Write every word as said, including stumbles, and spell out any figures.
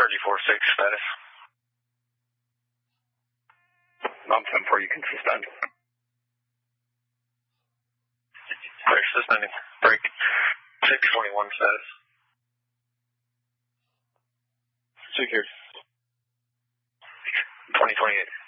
thirty-four six status. Non ten four, you can suspend. Break suspending. Break six twenty-one status. Secured. twenty twenty-eight.